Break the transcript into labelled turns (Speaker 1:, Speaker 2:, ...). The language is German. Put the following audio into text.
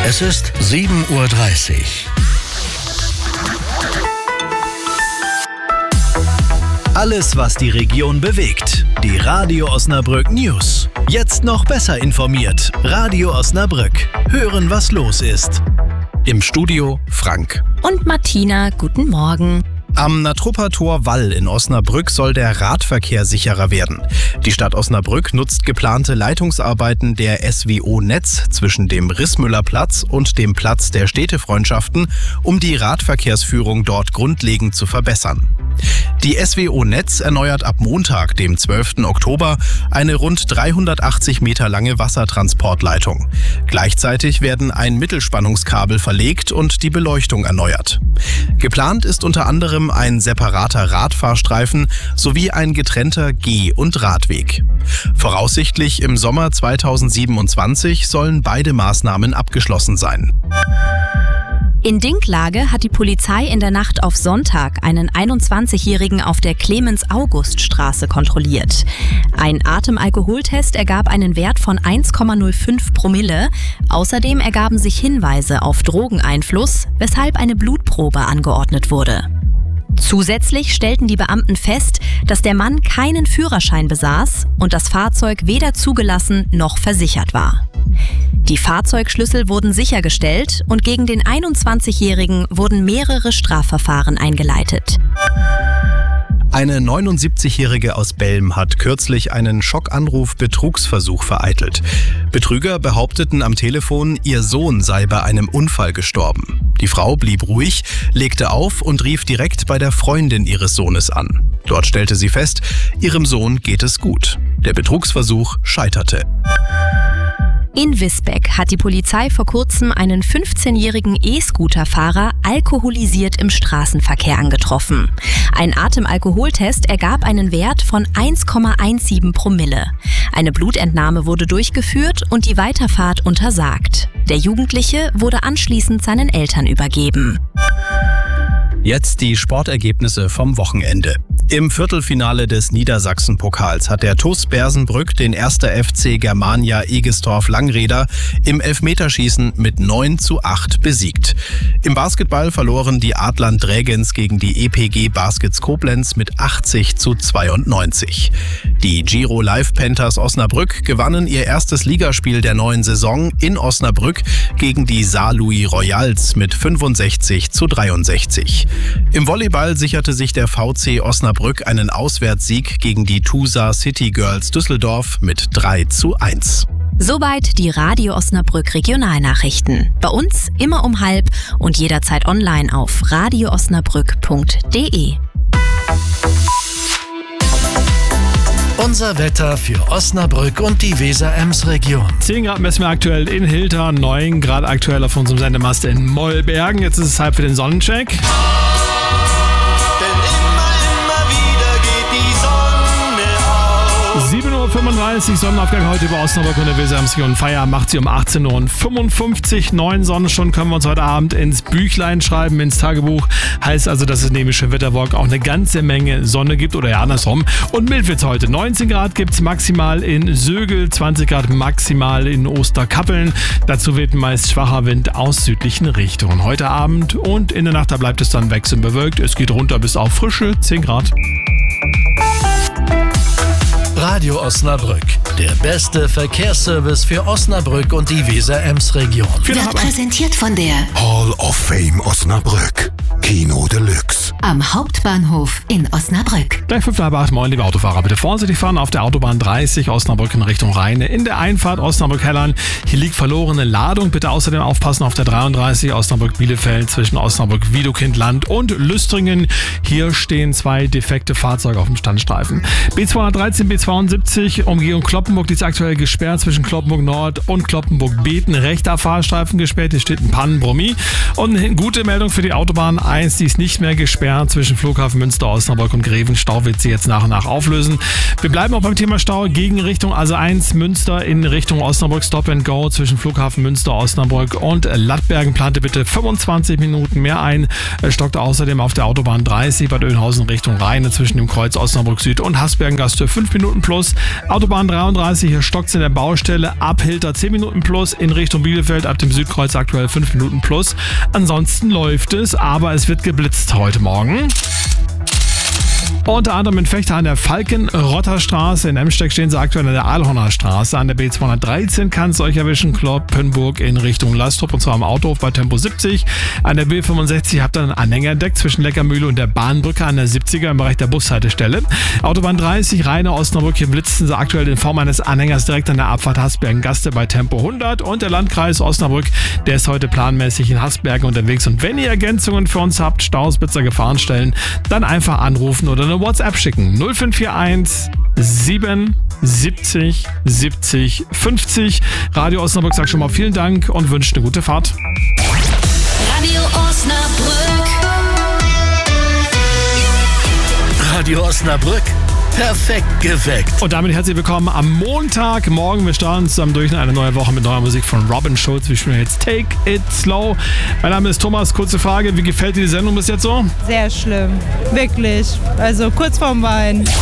Speaker 1: Es ist 7:30 Uhr. Alles, was die Region bewegt. Die Radio Osnabrück News. Jetzt noch besser informiert. Radio Osnabrück. Hören, was los ist. Im Studio Frank.
Speaker 2: Und Martina, guten Morgen.
Speaker 3: Am Natrupper-Tor Wall in Osnabrück soll der Radverkehr sicherer werden. Die Stadt Osnabrück nutzt geplante Leitungsarbeiten der SWO Netz zwischen dem Rissmüllerplatz und dem Platz der Städtefreundschaften, um die Radverkehrsführung dort grundlegend zu verbessern. Die SWO Netz erneuert ab Montag, dem 12. Oktober, eine rund 380 Meter lange Wassertransportleitung. Gleichzeitig werden ein Mittelspannungskabel verlegt und die Beleuchtung erneuert. Geplant ist unter anderem ein separater Radfahrstreifen sowie ein getrennter Geh- und Radweg. Voraussichtlich im Sommer 2027 sollen beide Maßnahmen abgeschlossen sein.
Speaker 2: In Dinklage hat die Polizei in der Nacht auf Sonntag einen 21-Jährigen auf der Clemens-August-Straße kontrolliert. Ein Atemalkoholtest ergab einen Wert von 1,05 Promille. Außerdem ergaben sich Hinweise auf Drogeneinfluss, weshalb eine Blutprobe angeordnet wurde. Zusätzlich stellten die Beamten fest, dass der Mann keinen Führerschein besaß und das Fahrzeug weder zugelassen noch versichert war. Die Fahrzeugschlüssel wurden sichergestellt und gegen den 21-Jährigen wurden mehrere Strafverfahren eingeleitet.
Speaker 3: Eine 79-Jährige aus Belm hat kürzlich einen Schockanruf-Betrugsversuch vereitelt. Betrüger behaupteten am Telefon, ihr Sohn sei bei einem Unfall gestorben. Die Frau blieb ruhig, legte auf und rief direkt bei der Freundin ihres Sohnes an. Dort stellte sie fest, ihrem Sohn geht es gut. Der Betrugsversuch scheiterte.
Speaker 2: In Visbeck hat die Polizei vor kurzem einen 15-jährigen E-Scooter-Fahrer alkoholisiert im Straßenverkehr angetroffen. Ein Atemalkoholtest ergab einen Wert von 1,17 Promille. Eine Blutentnahme wurde durchgeführt und die Weiterfahrt untersagt. Der Jugendliche wurde anschließend seinen Eltern übergeben.
Speaker 3: Jetzt die Sportergebnisse vom Wochenende. Im Viertelfinale des Niedersachsen-Pokals hat der TuS Bersenbrück den 1. FC Germania Egestorf-Langreder im Elfmeterschießen mit 9:8 besiegt. Im Basketball verloren die Adlern Drägens gegen die EPG Baskets Koblenz mit 80:92. Die Giro Live Panthers Osnabrück gewannen ihr erstes Ligaspiel der neuen Saison in Osnabrück gegen die Saarlouis Royals mit 65:63. Im Volleyball sicherte sich der VC Osnabrück einen Auswärtssieg gegen die Tusa City Girls Düsseldorf mit 3:1.
Speaker 2: Soweit die Radio Osnabrück Regionalnachrichten. Bei uns immer um 12:30 und jederzeit online auf radioosnabrück.de.
Speaker 1: Unser Wetter für Osnabrück und die Weser-Ems-Region.
Speaker 4: 10 Grad messen wir aktuell in Hilter, 9 Grad aktuell auf unserem Sendemast in Mollbergen. Jetzt ist es Zeit für den Sonnencheck. 7:35 Uhr, Sonnenaufgang heute über Osnabrück und der Weser-Ems-Region. Feierabend macht sie um 18:55 Uhr. 9 Sonnenstunden können wir uns heute Abend ins Büchlein schreiben, ins Tagebuch. Heißt also, dass es neben Wetterwolken auch eine ganze Menge Sonne gibt oder ja andersrum. Und mild wird's heute. 19 Grad gibt's maximal in Sögel, 20 Grad maximal in Osterkappeln. Dazu weht meist schwacher Wind aus südlichen Richtungen. Heute Abend und in der Nacht, da bleibt es dann wechselnd bewölkt. Es geht runter bis auf frische 10 Grad.
Speaker 1: Radio Osnabrück, der beste Verkehrsservice für Osnabrück und die Weser-Ems-Region.
Speaker 5: Wird präsentiert von der
Speaker 6: Hall of Fame Osnabrück. Kino Deluxe.
Speaker 5: am Hauptbahnhof in Osnabrück.
Speaker 4: Gleich 5:08, moin liebe Autofahrer. Bitte vorsichtig fahren auf der Autobahn 30 Osnabrück in Richtung Rheine. In der Einfahrt Osnabrück-Hellern. Hier liegt verlorene Ladung. Bitte außerdem aufpassen auf der 33 Osnabrück-Bielefeld zwischen Osnabrück-Wiedokindland und Lüstringen. Hier stehen 2 defekte Fahrzeuge auf dem Standstreifen. B213, B72, Umgehung Cloppenburg, die ist aktuell gesperrt zwischen Cloppenburg Nord und Cloppenburg-Beten. Rechter Fahrstreifen gesperrt, hier steht ein Pannenbrummi. Und eine gute Meldung für die Autobahn 1, die ist nicht mehr gesperrt. Verkehr zwischen Flughafen Münster, Osnabrück und Grevenstau wird sie jetzt nach und nach auflösen. Wir bleiben auch beim Thema Stau. Gegenrichtung A1 Münster in Richtung Osnabrück. Stop and Go zwischen Flughafen Münster, Osnabrück und Lattbergen. Plante bitte 25 Minuten mehr ein. Stockt außerdem auf der Autobahn 30 Bad Oeynhausen Richtung Rheine zwischen dem Kreuz Osnabrück Süd und Hasbergen-Gastür 5 Minuten plus. Autobahn 33, hier stockt es in der Baustelle. Ab Hilter 10 Minuten plus. In Richtung Bielefeld ab dem Südkreuz aktuell 5 Minuten plus. Ansonsten läuft es, aber es wird geblitzt heute Morgen. Unter anderem in Vechta an der Falken-Rotter-Straße. In Emsteck stehen sie aktuell an der Aalhorner Straße. An der B213 kann es euch erwischen. Kloppenburg in Richtung Lastrup und zwar am Autohof bei Tempo 70. An der B65 habt ihr einen Anhänger entdeckt zwischen Leckermühle und der Bahnbrücke an der 70er im Bereich der Bushaltestelle. Autobahn 30 Rheine-Osnabrück. Hier blitzen sie aktuell in Form eines Anhängers direkt an der Abfahrt Hasbergen-Gaste bei Tempo 100. Und der Landkreis Osnabrück, der ist heute planmäßig in Hasbergen unterwegs. Und wenn ihr Ergänzungen für uns habt, Staus, Blitzer, Gefahrenstellen, dann einfach anrufen oder eine WhatsApp schicken. 0541 77 70 50. Radio Osnabrück sagt schon mal vielen Dank und wünscht eine gute Fahrt.
Speaker 5: Radio Osnabrück.
Speaker 1: Radio Osnabrück. Perfekt geweckt.
Speaker 4: Und damit herzlich willkommen am Montagmorgen. Wir starten zusammen durch eine neue Woche mit neuer Musik von Robin Schulz. Wir spielen jetzt Take It Slow. Mein Name ist Thomas. Kurze Frage, wie gefällt dir die Sendung bis jetzt so?
Speaker 7: Sehr schlimm, wirklich. Also kurz vorm Weinen.